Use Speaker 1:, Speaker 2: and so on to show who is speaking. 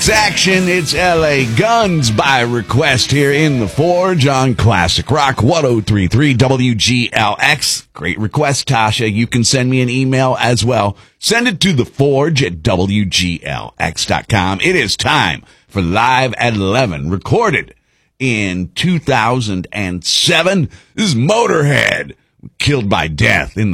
Speaker 1: Action, it's LA Guns by request here in the Forge on Classic Rock 103.3 WGLX. Great request, Tasha. You can send me an email as well. Send it to theforge@WGLX.com. It is time for Live at 11, recorded in 2007. This is Motorhead, Killed by Death in